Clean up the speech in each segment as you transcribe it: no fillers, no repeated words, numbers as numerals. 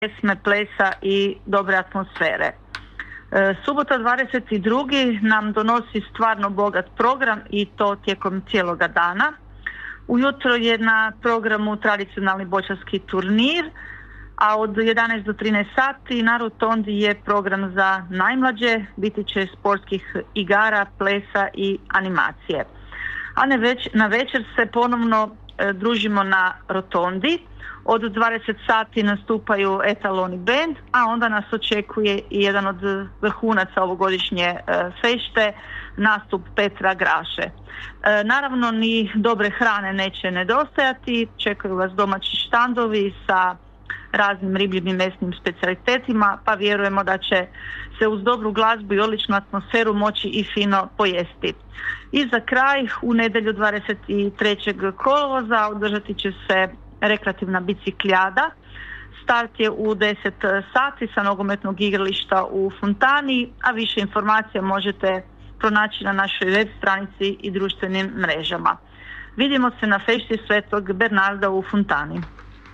pjesme, plesa i dobre atmosfere. Subota 22. nam donosi stvarno bogat program i to tijekom cijeloga dana. Ujutro je na programu tradicionalni boćarski turnir, a od 11 do 13 sati na rotondi je program za najmlađe, biti će sportskih igara, plesa i animacije. A na večer se ponovno družimo na rotondi. Od 20 sati nastupaju Etaloni band, a onda nas očekuje i jedan od vrhunaca ovogodišnje fešte, nastup Petra Graše. Naravno, ni dobre hrane neće nedostajati, čekaju vas domaći štandovi sa raznim ribljim i mesnim specijalitetima, pa vjerujemo da će se uz dobru glazbu i odličnu atmosferu moći i fino pojesti. I za kraj, u nedjelju 23. kolovoza održati će se rekreativna bicikljada. Start je u 10 sati sa nogometnog igrališta u Fontani, a više informacija možete pronaći na našoj web stranici i društvenim mrežama. Vidimo se na fešti Svetog Bernarda u Fontani.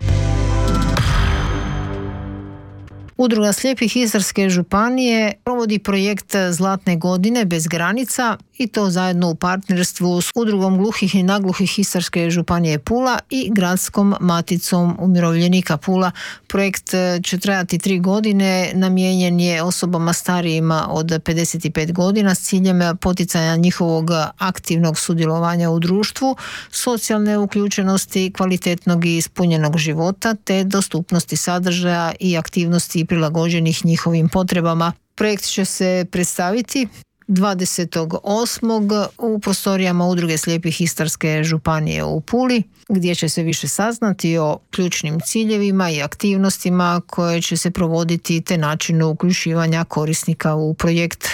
Udruga slijepih Istarske županije provodi projekt Zlatne godine bez granica i to zajedno u partnerstvu s Udrugom gluhih i nagluhih Istarske županije Pula i Gradskom maticom umirovljenika Pula. Projekt će trajati 3 godine, namijenjen je osobama starijima od 55 godina s ciljem poticanja njihovog aktivnog sudjelovanja u društvu, socijalne uključenosti, kvalitetnog i ispunjenog života te dostupnosti sadržaja i aktivnosti prilagođenih njihovim potrebama. Projekt će se predstaviti 28. u prostorijama Udruge slijepih Istarske županije u Puli, gdje će se više saznati o ključnim ciljevima i aktivnostima koje će se provoditi te načinu uključivanja korisnika u projekt.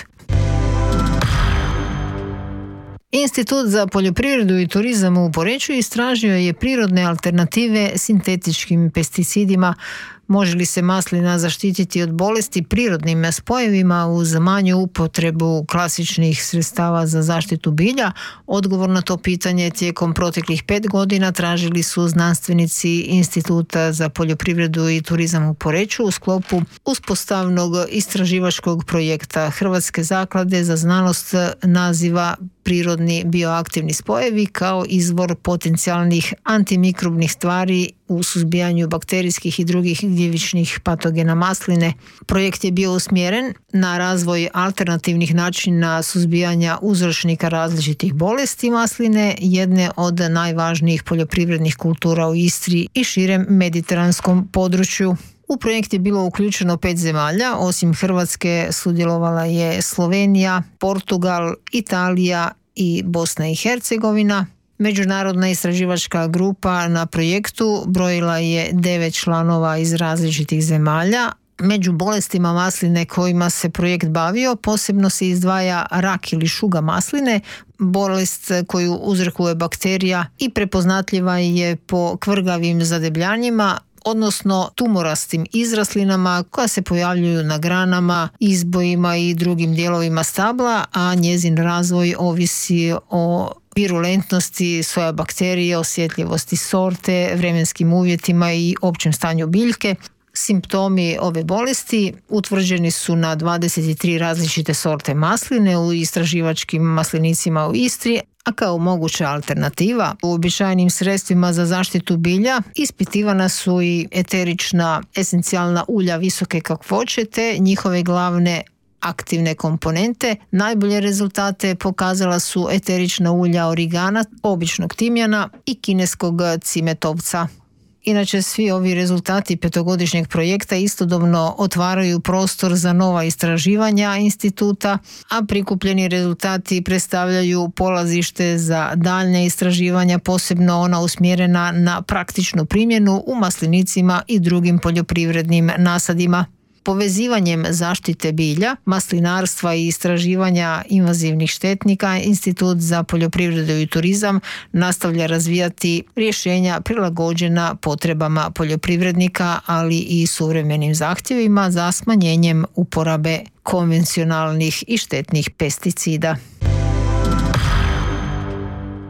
Institut za poljoprivredu i turizam u Poreču istražio je prirodne alternative sintetičkim pesticidima. Može li se maslina zaštititi od bolesti prirodnim spojevima uz manju upotrebu klasičnih sredstava za zaštitu bilja? Odgovor na to pitanje tijekom proteklih 5 godina tražili su znanstvenici Instituta za poljoprivredu i turizam u Poreču u sklopu uspostavnog istraživačkog projekta Hrvatske zaklade za znanost naziva Prirodni bioaktivni spojevi kao izvor potencijalnih antimikrobnih tvari u suzbijanju bakterijskih i drugih gljivičnih patogena masline. Projekt je bio usmjeren na razvoj alternativnih načina suzbijanja uzročnika različitih bolesti masline, jedne od najvažnijih poljoprivrednih kultura u Istri i širem mediteranskom području. U projekt je bilo uključeno 5 zemalja, osim Hrvatske sudjelovala je Slovenija, Portugal, Italija i Bosna i Hercegovina. Međunarodna istraživačka grupa na projektu brojila je 9 članova iz različitih zemalja. Među bolestima masline kojima se projekt bavio posebno se izdvaja rak ili šuga masline, bolest koju uzrokuje bakterija i prepoznatljiva je po kvrgavim zadebljanjima, odnosno tumorastim izraslinama koja se pojavljuju na granama, izbojima i drugim dijelovima stabla, a njezin razvoj ovisi o virulentnosti soja bakterije, osjetljivosti sorte, vremenskim uvjetima i općem stanju biljke. Simptomi ove bolesti utvrđeni su na 23 različite sorte masline u istraživačkim maslinicima u Istri, a kao moguća alternativa uobičajenim sredstvima za zaštitu bilja ispitivana su i eterična esencijalna ulja visoke kakvoće te njihove glavne aktivne komponente. Najbolje rezultate pokazala su eterična ulja origana, običnog timjana i kineskog cimetovca. Inače, svi ovi rezultati 5-godišnjeg projekta istodobno otvaraju prostor za nova istraživanja instituta, a prikupljeni rezultati predstavljaju polazište za daljnja istraživanja, posebno ona usmjerena na praktičnu primjenu u maslinicima i drugim poljoprivrednim nasadima. Povezivanjem zaštite bilja, maslinarstva i istraživanja invazivnih štetnika, Institut za poljoprivredu i turizam nastavlja razvijati rješenja prilagođena potrebama poljoprivrednika, ali i suvremenim zahtjevima za smanjenjem uporabe konvencionalnih i štetnih pesticida.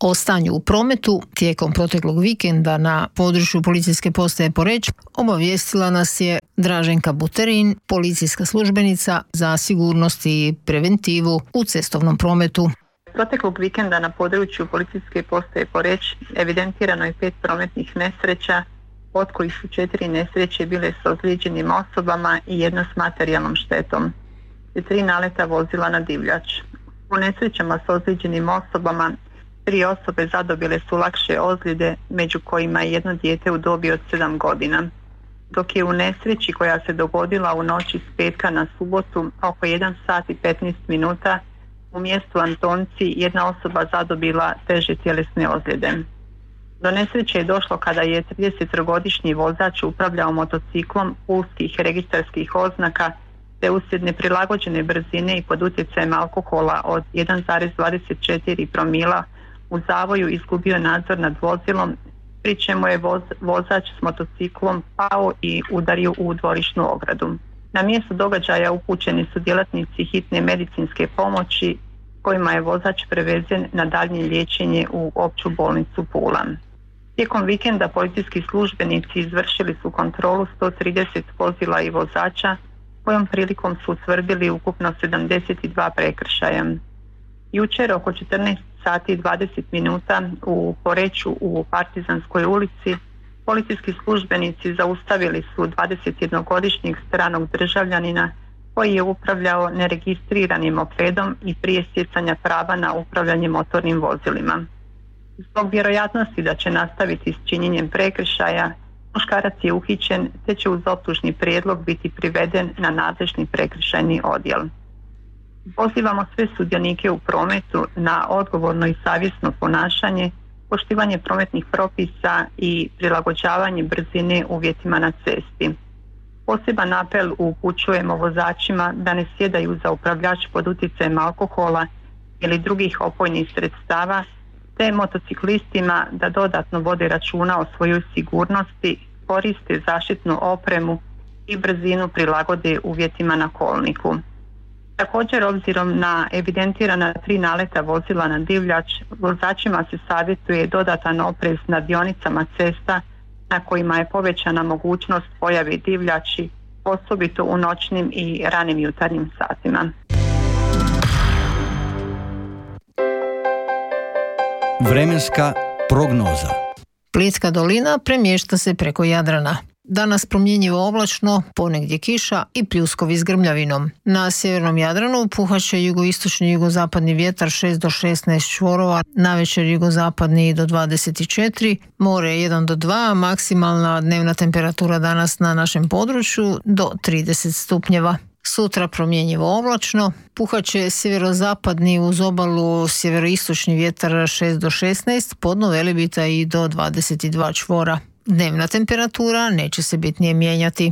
O stanju u prometu tijekom proteklog vikenda na području policijske postaje Poreč obavijestila nas je Draženka Buterin, policijska službenica za sigurnost i preventivu u cestovnom prometu. Proteklog vikenda na području policijske postaje Poreč evidentirano je 5 prometnih nesreća, od kojih su 4 nesreće bile s ozlijeđenim osobama i 1 s materijalnom štetom, te 3 naleta vozila na divljač. U nesrećama s ozlijeđenim osobama 3 osobe zadobile su lakše ozljede, među kojima je 1 dijete u dobi od 7 godina, dok je u nesreći koja se dogodila u noći s petka na subotu oko 1 sat i 15 minuta u mjestu Antonci 1 osoba zadobila teže tjelesne ozljede. Do nesreće je došlo kada je 30-godišnji vozač upravljao motociklom uskih registarskih oznaka te uslijed neprilagođene brzine i pod utjecajem alkohola od 1,24 promila u zavoju izgubio nadzor nad vozilom, pri čemu je vozač s motociklom pao i udario u dvorišnu ogradu. Na mjesto događaja upućeni su djelatnici hitne medicinske pomoći kojima je vozač prevezen na daljnje liječenje u opću bolnicu Pula. Tijekom vikenda policijski službenici izvršili su kontrolu 130 vozila i vozača, kojom prilikom su utvrdili ukupno 72 prekršaja. Jučer oko 14 sati i 20 minuta u Poreču u Partizanskoj ulici policijski službenici zaustavili su 21-godišnjeg stranog državljanina koji je upravljao neregistriranim mopedom i prije stjecanja prava na upravljanje motornim vozilima. Zbog vjerojatnosti da će nastaviti s činjenjem prekršaja, muškarac je uhićen te će uz optužni prijedlog biti priveden na nadležni prekršajni odjel. Pozivamo sve sudionike u prometu na odgovorno i savjesno ponašanje, poštivanje prometnih propisa i prilagođavanje brzine uvjetima na cesti. Poseban apel upućujemo vozačima da ne sjedaju za upravljač pod utjecajem alkohola ili drugih opojnih sredstava, te motociklistima da dodatno vode računa o svojoj sigurnosti, koriste zaštitnu opremu i brzinu prilagode uvjetima na kolniku. Također, obzirom na evidentirana 3 naleta vozila na divljač, vozačima se savjetuje dodatan oprez na dionicama cesta na kojima je povećana mogućnost pojave divljači, osobito u noćnim i ranim jutarnjim satima. Vremenska prognoza. Splitska dolina premješta se preko Jadrana. Danas promjenjivo oblačno, ponegdje kiša i pljuskovi s grmljavinom. Na sjevernom Jadranu puhaće jugoistočni i jugozapadni vjetar 6 do 16 čvorova, navečer jugozapadni do 24, more 1 do 2, maksimalna dnevna temperatura danas na našem području do 30 stupnjeva. Sutra promjenjivo oblačno, puhaće sjeverozapadni uz obalu sjeveroistočni vjetar 6 do 16, pod Velebita i do 22 čvora. Dnevna temperatura neće se bitnije mijenjati.